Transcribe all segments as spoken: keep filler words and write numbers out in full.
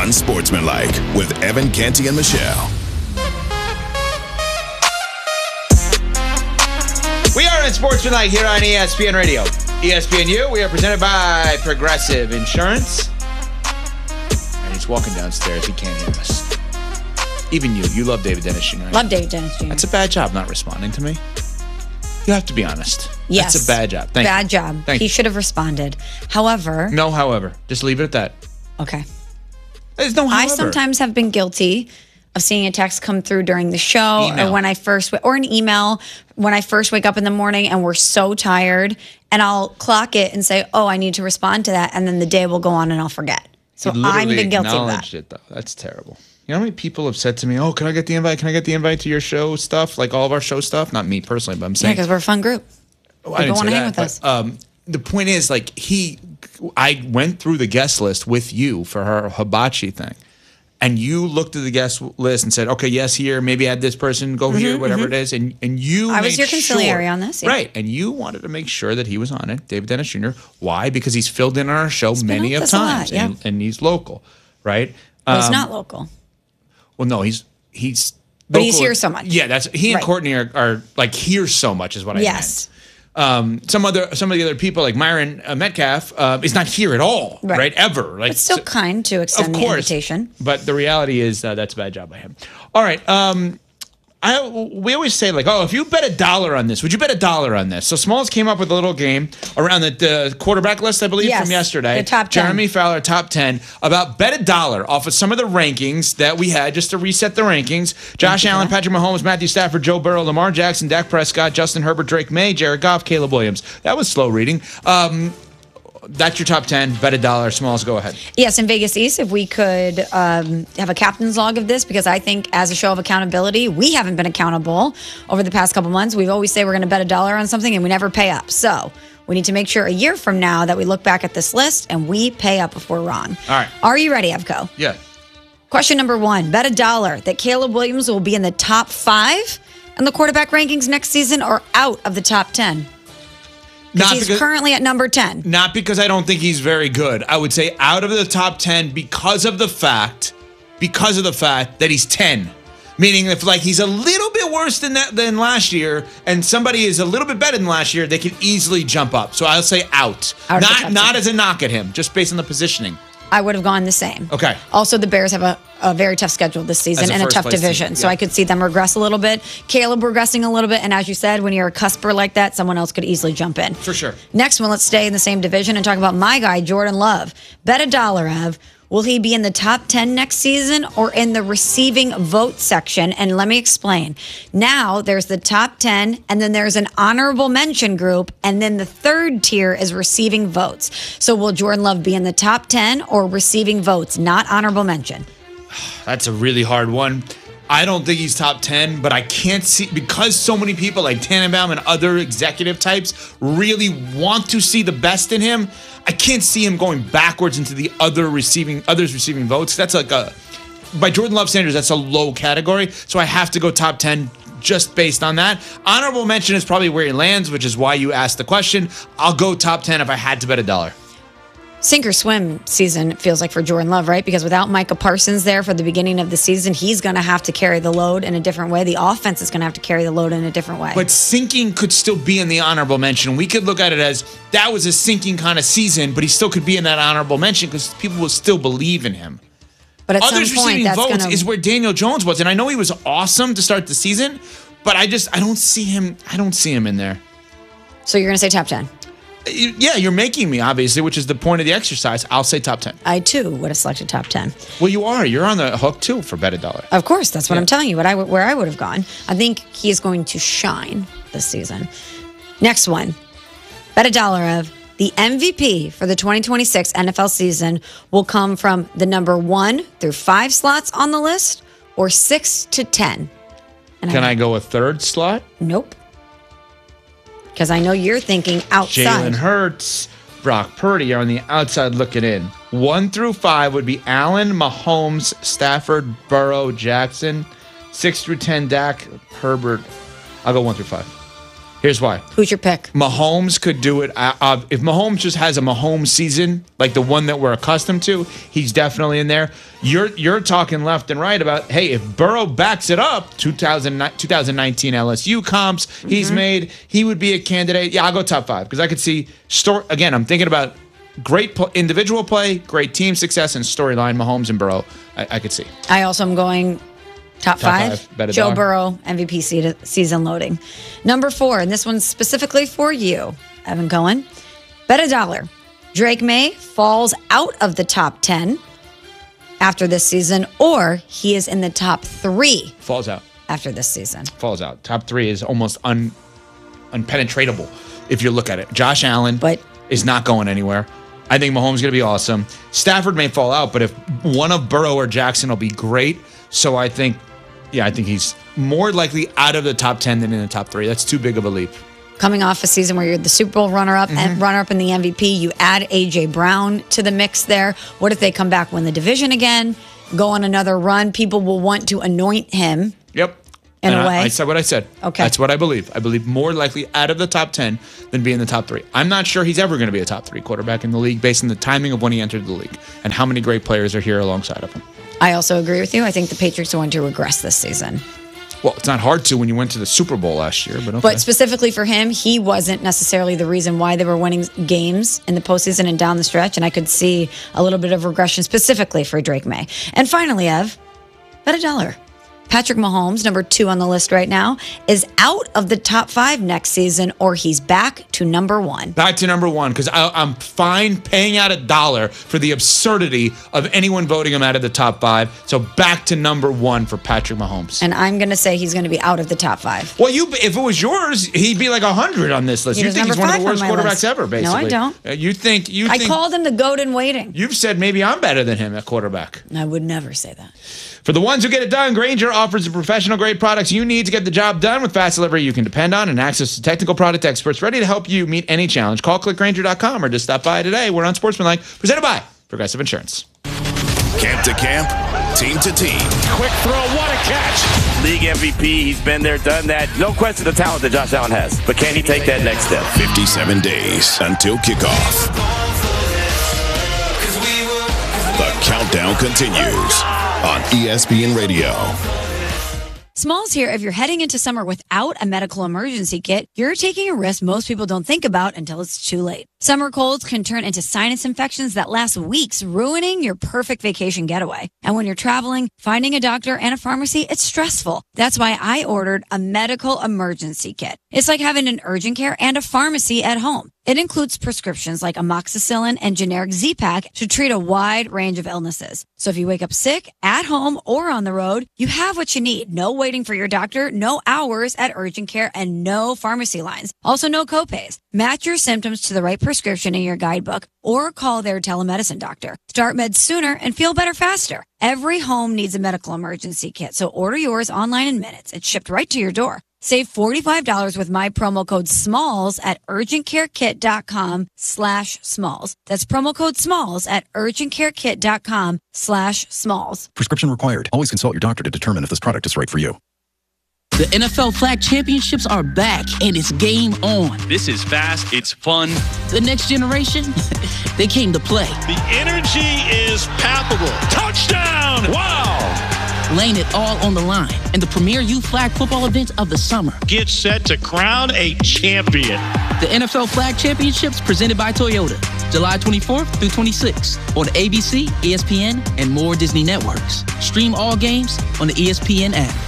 Unsportsmanlike with Evan Canty and Michelle. We are Unsportsmanlike here on E S P N Radio. E S P N U, we are presented by Progressive Insurance. And he's walking downstairs. He can't hear us. Even you. You love David Dennis Junior Love David Dennis Junior That's a bad job not responding to me. You have to be honest. Yes. That's a bad job. Thank bad you. job. Thank he you. should have responded. However. No, however. Just leave it at that. Okay. There's no however. I sometimes have been guilty of seeing a text come through during the show Email. or when I first, or an email when I first wake up in the morning and we're so tired, and I'll clock it and say, oh, I need to respond to that. And then the day will go on and I'll forget. So You I've literally been guilty of that. acknowledged it, though. That's terrible. You know how many people have said to me, oh, can I get the invite? Can I get the invite to your show stuff? Like all of our show stuff? Not me personally, but I'm Yeah, saying. because we're a fun group. Oh, I didn't People want say to hang that, with but, us. Um, the point is, like, he, I went through the guest list with you for her hibachi thing. And you looked at the guest list and said, okay, yes, here, maybe add this person, go here, whatever it is. And and you I was made your conciliary sure, on this, yeah. Right. And you wanted to make sure that he was on it, David Dennis Junior Why? Because he's filled in on our show been many on of this a lot, times. yeah. and, and he's local, right? Well, he's Um, not local. Well, no, he's he's. But he's local- here so much. Yeah, that's he and Right. Courtney are, are like here so much is what I Yes. meant. Um, some other some of the other people like Myron uh, Metcalf uh, is not here at all, right? Right. Ever, like But still so- kind to extend of the course. invitation. But the reality is uh, that's a bad job by him. All right. Um, I we always say like, oh, if you bet a dollar on this, would you bet a dollar on this? So Smalls came up with a little game around the, the quarterback list, I believe, Yes, from yesterday. the top ten. Jeremy Fowler, top ten, about bet a dollar off of some of the rankings that we had just to reset the rankings. Josh Allen, Patrick Mahomes, Matthew Stafford, Joe Burrow, Lamar Jackson, Dak Prescott, Justin Herbert, Drake May, Jared Goff, Caleb Williams. That was slow reading. Um, that's your top ten. Bet a dollar. Smalls, go ahead. Yes, in Vegas East, if we could um, have a captain's log of this, because I think as a show of accountability, we haven't been accountable over the past couple months. We always say we're going to bet a dollar on something and we never pay up. So we need to make sure a year from now that we look back at this list and we pay up if we're wrong. All right. Are you ready, Evco? Yeah. Question number one, bet a dollar that Caleb Williams will be in the top five in the quarterback rankings next season or out of the top ten? Because he's currently at number ten. Not because I don't think he's very good. I would say out of the top ten because of the fact, because of the fact that he's ten. Meaning if like he's a little bit worse than that than last year and somebody is a little bit better than last year, they can easily jump up. So I'll say out. Out of the not top not ten. as a knock at him, just based on the positioning. I would have gone the same. Okay. Also, the Bears have a, a very tough schedule this As season a and a first tough place division. team, So yeah. I could see them regress a little bit. Caleb regressing a little bit. And as you said, when you're a cusper like that, someone else could easily jump in. For sure. Next one, let's stay in the same division and talk about my guy, Jordan Love. Bet a dollar, Ev. Will he be in the top ten next season or in the receiving vote section? And let me explain. Now there's the top ten, and then there's an honorable mention group, and then the third tier is receiving votes. So will Jordan Love be in the top ten or receiving votes, not honorable mention? That's a really hard one. I don't think he's top ten, but I can't see because so many people like Tannenbaum and other executive types really want to see the best in him. I can't see him going backwards into the other receiving others receiving votes. That's like a by Jordan Love standards, that's a low category. So I have to go top ten just based on that. Honorable mention is probably where he lands, which is why you asked the question. I'll go top ten if I had to bet a dollar. Sink or swim season, it feels like, for Jordan Love, right? Because without Micah Parsons there for the beginning of the season, he's going to have to carry the load in a different way. The offense is going to have to carry the load in a different way. But sinking could still be in the honorable mention. We could look at it as that was a sinking kind of season, but he still could be in that honorable mention because people will still believe in him. But at Others some point, receiving that's votes going is to... where Daniel Jones was, and I know he was awesome to start the season, but I just I don't see him. I don't see him in there. So you're going to say top ten? Yeah, you're making me, obviously, which is the point of the exercise. I'll say top ten. I, too, would have selected top ten. Well, you are. You're on the hook, too, for bet a dollar. Of course, that's what Yeah. I'm telling you, what I, w- where I would have gone. I think he is going to shine this season. Next one. Bet a dollar of the M V P for the twenty twenty-six N F L season will come from the number one through five slots on the list or six to ten. And Can I go a third slot? Nope. Because I know you're thinking outside. Jalen Hurts, Brock Purdy are on the outside looking in. One through five would be Allen, Mahomes, Stafford, Burrow, Jackson. Six through ten, Dak, Herbert. I'll go one through five. Here's why. Who's your pick? Mahomes could do it. Uh, uh, if Mahomes just has a Mahomes season, like the one that we're accustomed to, he's definitely in there. You're you're talking left and right about, hey, if Burrow backs it up, two thousand, twenty nineteen L S U comps he's mm-hmm. made, he would be a candidate. Yeah, I'll go top five because I could see, story, again, I'm thinking about great po- individual play, great team success, and storyline, Mahomes and Burrow, I, I could see. I also am going... Top, Top five, five. Joe Burrow, M V P season loading. Number four, and this one's specifically for you, Evan Cohen. Bet a dollar. Drake May falls out of the top ten after this season, or he is in the top three. Falls out. After this season. Falls out. Top three is almost un, unpenetratable if you look at it. Josh Allen but, is not going anywhere. I think Mahomes is going to be awesome. Stafford may fall out, but if one of Burrow or Jackson will be great. So I think... Yeah, I think he's more likely out of the top ten than in the top three. That's too big of a leap. Coming off a season where you're the Super Bowl runner-up mm-hmm. and runner-up in the M V P, you add A J Brown to the mix there. What if they come back, win the division again, go on another run? People will want to anoint him. Yep. In and a way. I, I said what I said. Okay. That's what I believe. I believe more likely out of the top ten than be in the top three. I'm not sure he's ever going to be a top three quarterback in the league based on the timing of when he entered the league and how many great players are here alongside of him. I also agree with you. I think the Patriots are going to regress this season. Well, it's not hard to when you went to the Super Bowl last year, but okay. But specifically for him, he wasn't necessarily the reason why they were winning games in the postseason and down the stretch, and I could see a little bit of regression specifically for Drake May. And finally, Ev, bet a dollar. Patrick Mahomes, number two on the list right now, is out of the top five next season, or he's back to number one. Back to number one, because I'm fine paying out a dollar for the absurdity of anyone voting him out of the top five. So back to number one for Patrick Mahomes. And I'm going to say he's going to be out of the top five. Well, you, if it was yours, he'd be like one hundred on this list. He you think he's one of the worst on quarterbacks list. ever, basically. No, I don't. Uh, you think, you I think, called him the goat in waiting. You've said maybe I'm better than him at quarterback. I would never say that. For the ones who get it done, Grainger offers the professional-grade products you need to get the job done with fast delivery you can depend on and access to technical product experts ready to help you meet any challenge. Call click grainger dot com or just stop by today. We're on Sportsmanlike, presented by Progressive Insurance. Camp to camp, team to team. Quick throw, what a catch. League M V P, he's been there, done that. No question the talent that Josh Allen has. But can he take that next step? fifty-seven days until kickoff. The countdown continues on E S P N Radio. Smalls here. If you're heading into summer without a medical emergency kit, you're taking a risk most people don't think about until it's too late. Summer colds can turn into sinus infections that last weeks, ruining your perfect vacation getaway. And when you're traveling, finding a doctor and a pharmacy, it's stressful. That's why I ordered a medical emergency kit. It's like having an urgent care and a pharmacy at home. It includes prescriptions like amoxicillin and generic Z-Pak to treat a wide range of illnesses. So if you wake up sick, at home, or on the road, you have what you need. No waiting for your doctor, no hours at urgent care, and no pharmacy lines. Also, no copays. Match your symptoms to the right prescription in your guidebook or call their telemedicine doctor. Start meds sooner and feel better faster. Every home needs a medical emergency kit, so order yours online in minutes. It's shipped right to your door. Save forty-five dollars with my promo code SMALLS at urgentcarekit.com slash SMALLS. That's promo code SMALLS at urgentcarekit.com slash SMALLS. Prescription required. Always consult your doctor to determine if this product is right for you. The N F L Flag Championships are back, and it's game on. This is fast. It's fun. The next generation, they came to play. The energy is palpable. Touchdown! Wow! Laying it all on the line in the premier youth flag football event of the summer. Get set to crown a champion. The N F L Flag Championships presented by Toyota. July twenty-fourth through twenty-sixth on A B C, E S P N, and more Disney networks. Stream all games on the E S P N app.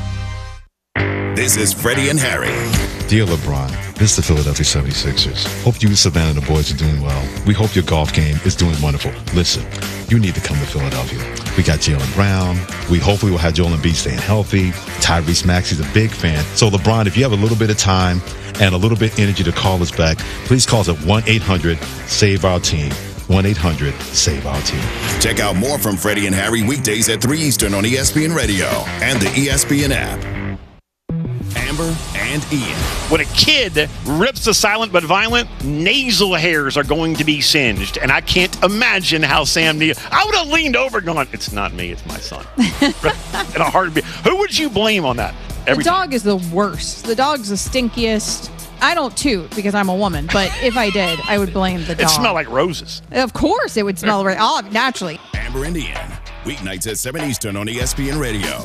This is Freddie and Harry. Dear LeBron, this is the Philadelphia seventy-sixers. Hope you and Savannah and the boys are doing well. We hope your golf game is doing wonderful. Listen, you need to come to Philadelphia. We got Jaylen Brown. We hopefully will have Joel Embiid staying healthy. Tyrese Maxey's a big fan. So LeBron, if you have a little bit of time and a little bit of energy to call us back, please call us at one eight hundred save our team. one eight hundred save our team. Check out more from Freddie and Harry weekdays at three Eastern on E S P N Radio and the E S P N app. Amber and Ian. When a kid rips the silent but violent, nasal hairs are going to be singed. And I can't imagine how Sam Neill... I would have leaned over and gone, it's not me, it's my son. In a heartbeat. Who would you blame on that? Every the dog time. Is the worst. The dog's the stinkiest. I don't toot because I'm a woman, but if I did, I would blame the dog. It smelled like roses. Of course it would smell right. Oh, naturally. Amber and Ian, weeknights at seven Eastern on E S P N Radio.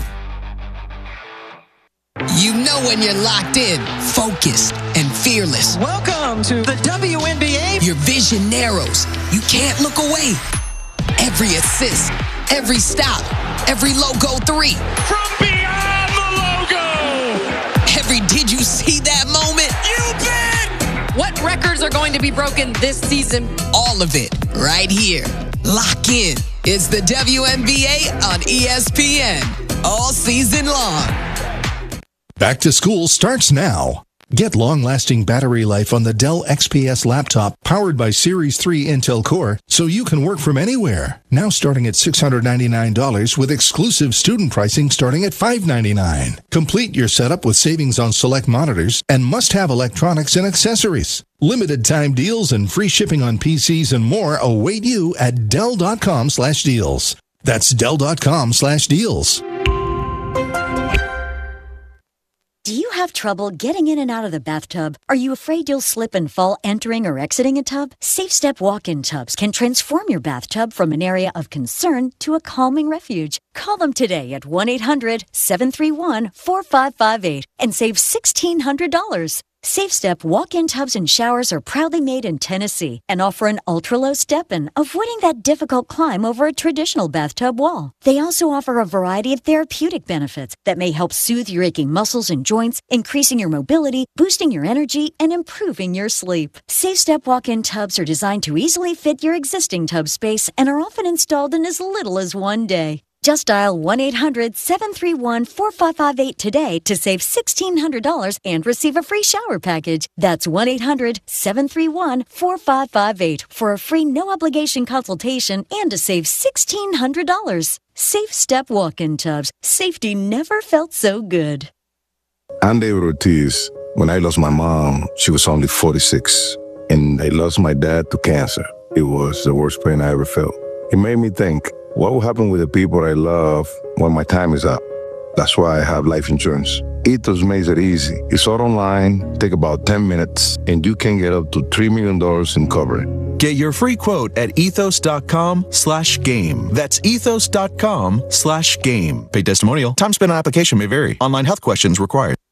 You know when you're locked in, focused, and fearless. Welcome to the W N B A. Your vision narrows. You can't look away. Every assist, every stop, every logo three. From beyond the logo. Every did you see that moment? You bet. What records are going to be broken this season? All of it right here. Lock in. It's the W N B A on E S P N. All season long. Back to school starts now. Get long-lasting battery life on the Dell X P S laptop powered by Series three Intel Core so you can work from anywhere. Now starting at six hundred ninety-nine dollars with exclusive student pricing starting at five hundred ninety-nine dollars. Complete your setup with savings on select monitors and must-have electronics and accessories. Limited time deals and free shipping on P Cs and more await you at Dell.com slash deals. That's Dell.com slash deals. Do you have trouble getting in and out of the bathtub? Are you afraid you'll slip and fall entering or exiting a tub? SafeStep walk-in tubs can transform your bathtub from an area of concern to a calming refuge. Call them today at one eight hundred seven three one four five five eight and save sixteen hundred dollars. SafeStep walk-in tubs and showers are proudly made in Tennessee and offer an ultra-low step-in, avoiding that difficult climb over a traditional bathtub wall. They also offer a variety of therapeutic benefits that may help soothe your aching muscles and joints, increasing your mobility, boosting your energy, and improving your sleep. SafeStep walk-in tubs are designed to easily fit your existing tub space and are often installed in as little as one day. Just dial one eight hundred seven three one four five five eight today to save sixteen hundred dollars and receive a free shower package. That's one eight hundred seven three one four five five eight for a free no-obligation consultation and to save sixteen hundred dollars. Safe Step walk-in tubs. Safety never felt so good. I'm David Ortiz. When I lost my mom, she was only forty-six, and I lost my dad to cancer. It was the worst pain I ever felt. It made me think, what will happen with the people I love when my time is up? That's why I have life insurance. Ethos makes it easy. It's all online, take about ten minutes, and you can get up to three million dollars in coverage. Get your free quote at ethos.com slash game. That's ethos.com slash game. Paid testimonial. Time spent on application may vary. Online health questions required.